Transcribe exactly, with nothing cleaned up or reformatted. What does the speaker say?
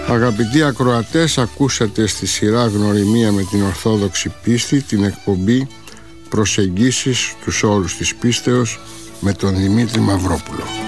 Αγαπητοί ακροατές, ακούσατε στη σειρά Γνωριμία με την Ορθόδοξη Πίστη την εκπομπή Προσεγγίσεις στους όρους της πίστεως με τον Δημήτρη Μαυρόπουλο.